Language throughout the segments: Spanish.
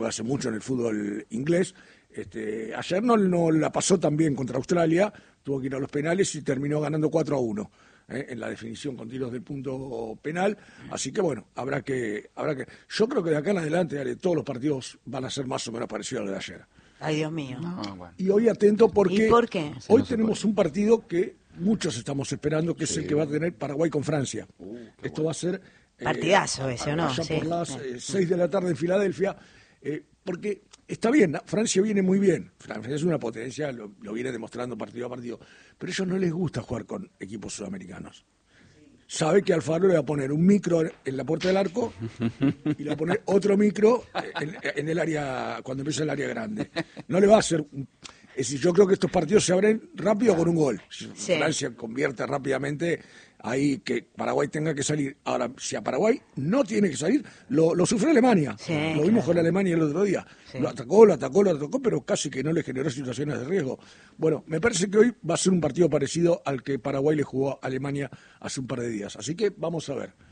hace mucho en el fútbol inglés. Ayer no la pasó tan bien contra Australia, tuvo que ir a los penales y terminó ganando 4-1 en la definición con tiros del punto penal. Así que bueno, habrá que. Yo creo que de acá en adelante, Ale, todos los partidos van a ser más o menos parecidos a los de ayer. Ay, Dios mío. Bueno. Y hoy atento porque ¿Y por qué? Hoy tenemos un partido que muchos estamos esperando, que es el que va a tener Paraguay con Francia. Esto va a ser partidazo ese, ¿o no? allá Sí. por las 6 de la tarde en Filadelfia, porque está bien, Francia viene muy bien, Francia es una potencia, lo viene demostrando partido a partido, pero a ellos no les gusta jugar con equipos sudamericanos. Sabe que Alfaro le va a poner un micro en la puerta del arco y le va a poner otro micro en el área, cuando empieza el área grande. No le va a hacer... Es decir, yo creo que estos partidos se abren rápido con un gol. Si Francia convierte rápidamente, ahí que Paraguay tenga que salir. Ahora, si a Paraguay no tiene que salir, lo sufrió Alemania. Lo vimos con Alemania el otro día. Sí. Lo atacó, pero casi que no le generó situaciones de riesgo. Bueno, me parece que hoy va a ser un partido parecido al que Paraguay le jugó a Alemania hace un par de días. Así que vamos a ver.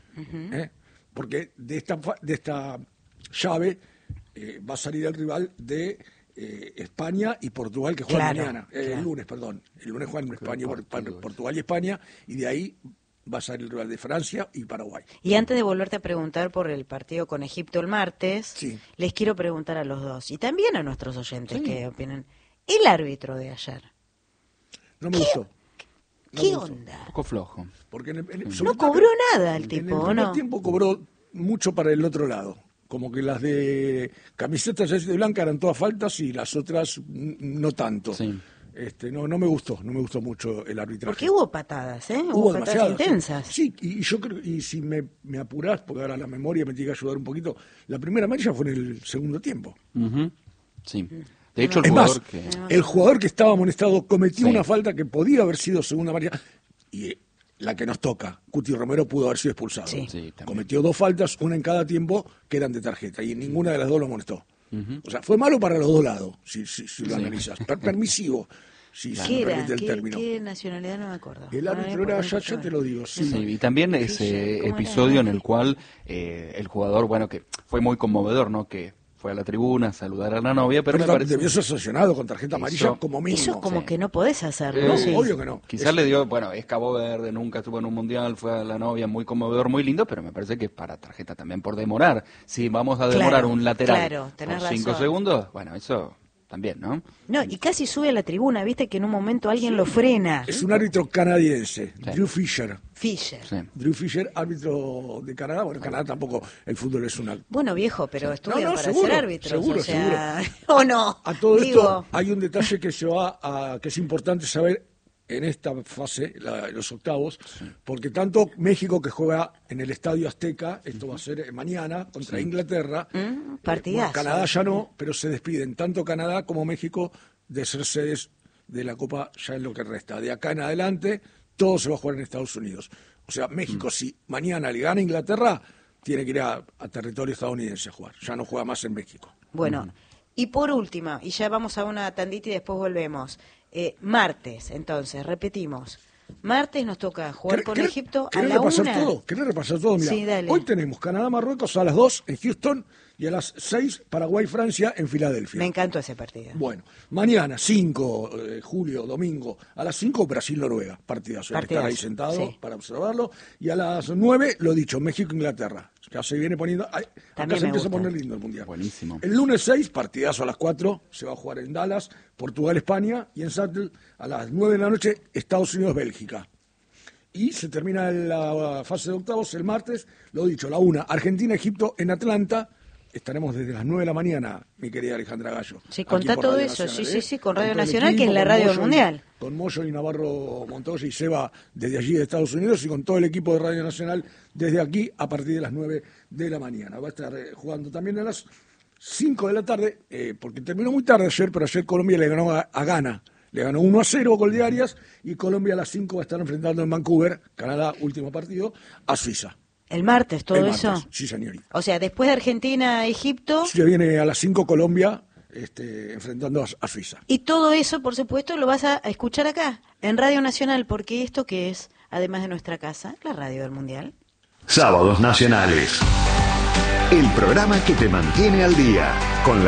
Porque de esta llave va a salir el rival de... España y Portugal, que juegan mañana, el lunes juegan España, Portugal y España, y de ahí va a salir el rival de Francia y Paraguay. Y antes de volverte a preguntar por el partido con Egipto el martes, les quiero preguntar a los dos, y también a nuestros oyentes que opinan, el árbitro de ayer. No me gustó. ¿Qué onda? Un poco flojo. Porque no cobró nada el tipo, ¿no? En el primer tiempo cobró mucho para el otro lado. Como que las de camisetas de blanca eran todas faltas y las otras no tanto. Sí. No me gustó mucho el arbitraje. Porque hubo patadas, Hubo patadas intensas. Sí, y yo creo, y si me apurás, porque ahora la memoria me tiene que ayudar un poquito, la primera amarilla fue en el segundo tiempo. Sí. De hecho, el jugador que estaba amonestado cometió una falta que podía haber sido segunda amarilla, y la que nos toca, Cuti Romero pudo haber sido expulsado. Sí, cometió 2 faltas, una en cada tiempo, que eran de tarjeta, y ninguna de las dos lo amonestó. O sea, fue malo para los dos lados, si lo analizas. Permisivo, si me permite el término. ¿Qué nacionalidad? No me acuerdo. El árbitro era, ya te lo digo. Sí, y también ese episodio en el cual el jugador, que fue muy conmovedor, ¿no? Que fue a la tribuna a saludar a la novia, pero me parece... Debió ser sancionado con tarjeta amarilla como mínimo. Eso es como que no podés hacerlo. Obvio que no. Quizás le dio, es Cabo Verde, nunca estuvo en un mundial, fue a la novia, muy conmovedor, muy lindo, pero me parece que es para tarjeta también por demorar. Si vamos a demorar un lateral por 5 segundos, eso... También, ¿no? No, y casi sube a la tribuna, viste que en un momento alguien lo frena. Es un árbitro canadiense, Drew Fisher. Sí. Drew Fisher, árbitro de Canadá. Bueno, Canadá tampoco, el fútbol es una... Bueno, viejo, pero estudia para ser árbitro. Seguro. ¿O no? A todo esto hay un detalle que que es importante saber en esta fase, los octavos, porque tanto México, que juega en el Estadio Azteca, esto va a ser mañana, contra Inglaterra, partidazo. Canadá ya no, pero se despiden tanto Canadá como México de ser sedes de la Copa ya en lo que resta. De acá en adelante, todo se va a jugar en Estados Unidos. O sea, México, si mañana le gana a Inglaterra, tiene que ir a territorio estadounidense a jugar, ya no juega más en México. Bueno, y por última, y ya vamos a una tandita y después volvemos. Martes, entonces, repetimos. Martes nos toca jugar con Egipto a la 1. ¿Querés repasar todo? Mirá, sí, dale. Hoy tenemos Canadá-Marruecos a las 2 en Houston y a las 6 Paraguay-Francia en Filadelfia. Me encantó ese partido. Bueno, mañana 5 de julio, domingo, a las 5 Brasil-Noruega, partidazo. Estar ahí sentado para observarlo. Y a las 9, lo dicho, México-Inglaterra. Ya se viene poniendo... Acá se empieza a poner lindo el Mundial. Buenísimo. El lunes 6, partidazo a las 4, se va a jugar en Dallas, Portugal-España, y en Seattle a las 9 de la noche, Estados Unidos-Bélgica. Y se termina la fase de octavos el martes, lo dicho, la 1, Argentina-Egipto en Atlanta. Estaremos desde las 9 de la mañana, mi querida Alejandra Gallo. Sí, contá todo eso, sí, con Radio Nacional, que es la radio mundial. Con Moyo y Navarro Montoya y Seba desde allí de Estados Unidos y con todo el equipo de Radio Nacional desde aquí a partir de las 9 de la mañana. Va a estar jugando también a las 5 de la tarde, porque terminó muy tarde ayer, pero ayer Colombia le ganó a Ghana. Le ganó 1-0 gol de Arias y Colombia a las 5 va a estar enfrentando en Vancouver, Canadá, último partido, a Suiza. ¿El martes todo eso? Sí, señorita. O sea, después de Argentina, Egipto... Sí, viene a las 5 Colombia enfrentando a Suiza. Y todo eso, por supuesto, lo vas a escuchar acá, en Radio Nacional, porque esto que es, además de nuestra casa, la radio del Mundial. Sábados Nacionales. el programa que te mantiene al día, con